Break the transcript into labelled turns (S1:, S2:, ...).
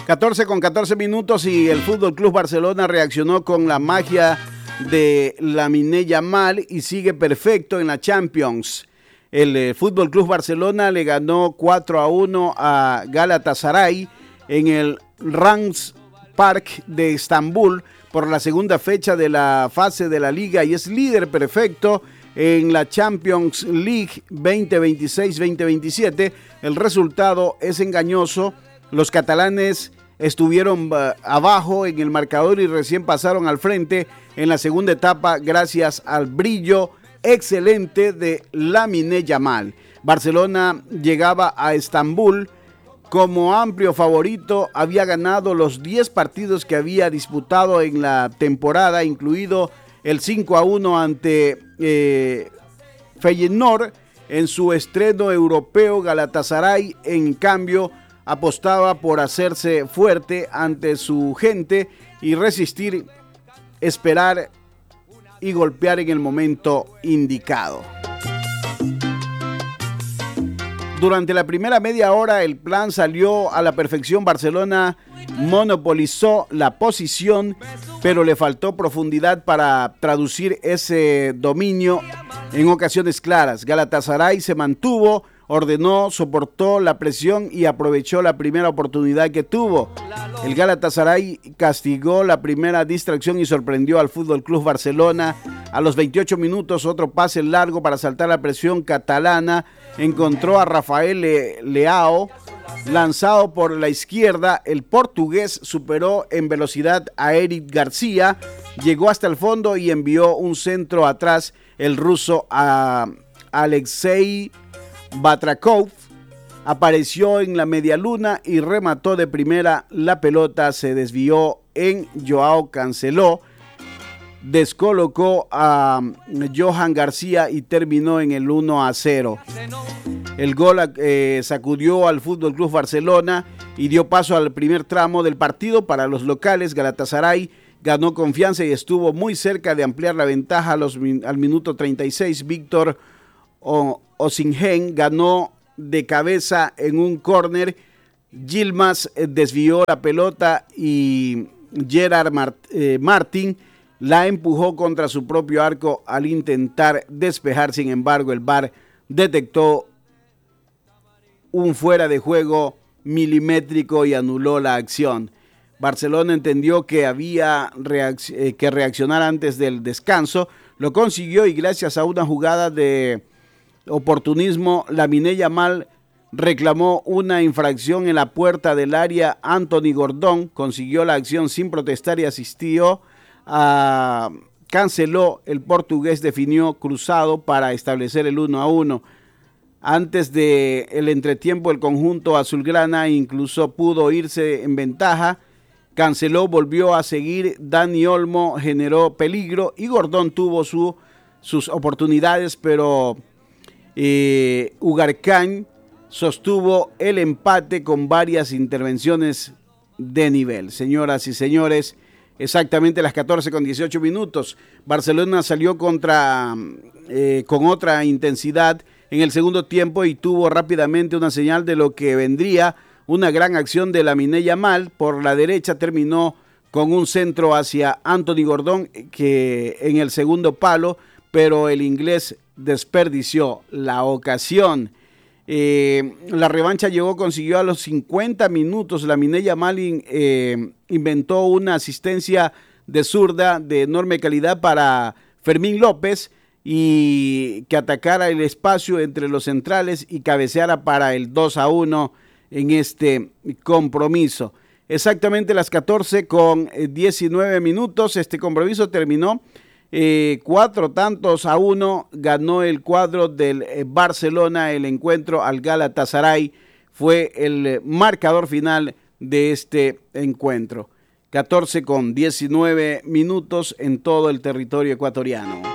S1: 14 minutos y el Fútbol Club Barcelona reaccionó con la magia de Lamine Yamal y sigue perfecto en la Champions. El Fútbol Club Barcelona le ganó 4-1 a Galatasaray en el Rams Park de Estambul por la segunda fecha de la fase de la Liga y es líder perfecto en la Champions League 2026-2027. El resultado es engañoso. Los catalanes estuvieron abajo en el marcador y recién pasaron al frente en la segunda etapa gracias al brillo excelente de Lamine Yamal. Barcelona llegaba a Estambul como amplio favorito, había ganado los 10 partidos que había disputado en la temporada, incluido el 5-1 ante Feyenoord en su estreno europeo. Galatasaray, en cambio, apostaba por hacerse fuerte ante su gente y resistir, esperar y golpear en el momento indicado. Durante la primera media hora el plan salió a la perfección. Barcelona monopolizó la posición, pero le faltó profundidad para traducir ese dominio en ocasiones claras. Galatasaray se mantuvo, ordenó, soportó la presión y aprovechó la primera oportunidad que tuvo. El Galatasaray castigó la primera distracción y sorprendió al Fútbol Club Barcelona. A los 28 minutos, otro pase largo para saltar la presión catalana. Encontró a Rafael Leao, lanzado por la izquierda. El portugués superó en velocidad a Eric García, llegó hasta el fondo y envió un centro atrás. El ruso a Alexei Batrakov apareció en la medialuna y remató de primera. La pelota se desvió en Joao Cancelo, descolocó a Johan García y terminó en el 1-0. El gol sacudió al Fútbol Club Barcelona y dio paso al primer tramo del partido para los locales. Galatasaray ganó confianza y estuvo muy cerca de ampliar la ventaja al minuto 36. Víctor Osimhen ganó de cabeza en un córner. Yilmaz desvió la pelota y Gerard Martin la empujó contra su propio arco al intentar despejar. Sin embargo, el VAR detectó un fuera de juego milimétrico y anuló la acción. Barcelona entendió que había que reaccionar antes del descanso. Lo consiguió y gracias a una jugada de oportunismo, Lamine Yamal reclamó una infracción en la puerta del área. Anthony Gordon consiguió la acción sin protestar y asistió a Cancelo. El portugués definió cruzado para establecer el 1-1. Antes del entretiempo, el conjunto azulgrana incluso pudo irse en ventaja. Cancelo volvió a seguir, Dani Olmo generó peligro y Gordon tuvo sus oportunidades, pero Ugarcan sostuvo el empate con varias intervenciones de nivel. Señoras y señores, exactamente las 14:18 minutos. Barcelona salió con otra intensidad en el segundo tiempo y tuvo rápidamente una señal de lo que vendría. Una gran acción de Lamine Yamal por la derecha terminó con un centro hacia Anthony Gordon que en el segundo palo, pero el inglés desperdició la ocasión. La revancha consiguió a los 50 minutos. Lamine Yamal inventó una asistencia de zurda de enorme calidad para Fermín López y que atacara el espacio entre los centrales y cabeceara para el 2-1 en este compromiso. Exactamente las 14:19 minutos. Este compromiso terminó 4-1. Ganó el cuadro del Barcelona el encuentro al Galatasaray. Fue el marcador final de este encuentro. 14:19 minutos en todo el territorio ecuatoriano.